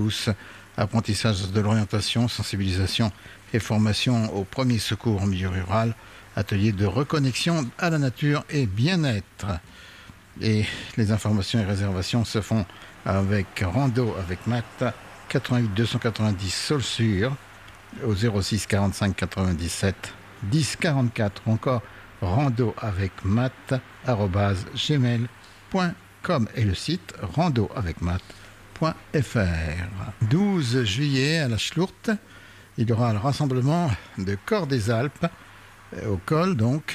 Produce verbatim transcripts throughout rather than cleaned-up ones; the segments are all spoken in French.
Apprentissage de l'orientation, sensibilisation et formation au premier secours en milieu rural, atelier de reconnexion à la nature et bien-être. Et les informations et réservations se font avec Rando avec Matt, quatre-vingt-huit deux cent quatre-vingt-dix Saulsure, au zéro six quarante-cinq quatre-vingt-dix-sept dix quarante-quatre, ou encore Rando avec Matt arobase gmail point com et le site rando avec matt point f r. douze juillet à la Schlourte, il y aura le rassemblement de Corps des Alpes au col, donc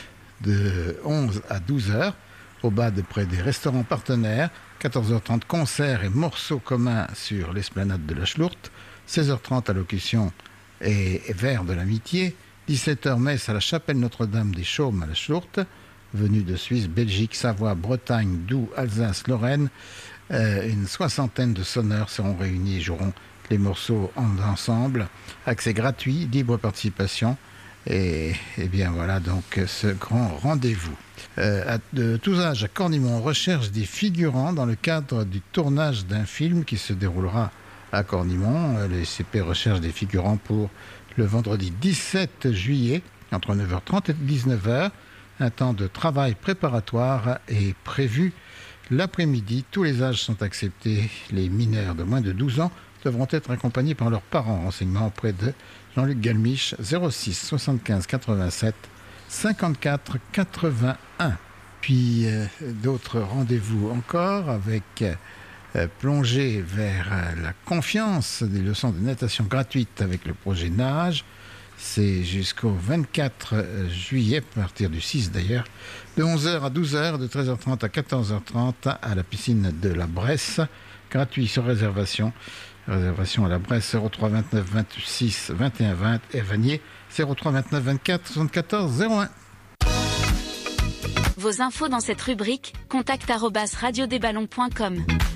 de onze à douze heures, au bas de près des restaurants partenaires. Quatorze heures trente, concerts et morceaux communs sur l'esplanade de la Schlourte. Seize heures trente, allocution et vers de l'amitié. dix-sept heures, messe à la chapelle Notre-Dame des Chaumes à la Schlourte. Venus de Suisse, Belgique, Savoie, Bretagne, Doubs, Alsace, Lorraine. Euh, une soixantaine de sonneurs seront réunis et joueront les morceaux en ensemble. Accès gratuit, libre participation. Et, et bien voilà donc ce grand rendez-vous. Euh, à, de tous âges à Cornimont, on recherche des figurants dans le cadre du tournage d'un film qui se déroulera à Cornimont. Les C P recherchent des figurants pour le vendredi dix-sept juillet entre neuf heures trente et dix-neuf heures. Un temps de travail préparatoire est prévu l'après-midi. Tous les âges sont acceptés. Les mineurs de moins de douze ans devront être accompagnés par leurs parents. Renseignements auprès de Jean-Luc Galmiche, zéro six soixante-quinze quatre-vingt-sept cinquante-quatre quatre-vingt-un. Puis euh, d'autres rendez-vous encore avec euh, plongée vers euh, la confiance, des leçons de natation gratuites avec le projet Nage. C'est jusqu'au vingt-quatre juillet, à partir du six d'ailleurs, de onze heures à douze heures, de treize heures trente à quatorze heures trente à la piscine de la Bresse, gratuit sur réservation. Réservation à la Bresse, zéro trois vingt-neuf vingt-six vingt et un vingt et Vanier, zéro trois vingt-neuf vingt-quatre soixante-quatorze zéro un. Vos infos dans cette rubrique, contact arobase radio des ballons point com.